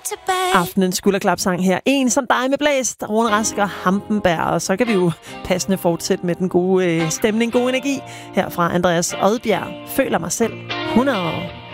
Aftenens skulderklapsang her. En som dig med Blæst, Rune Rask og Hampenberg. Og så kan vi jo passende fortsætte med den gode stemning, god energi her fra Andreas Odbjerg. Føler mig selv 100 år.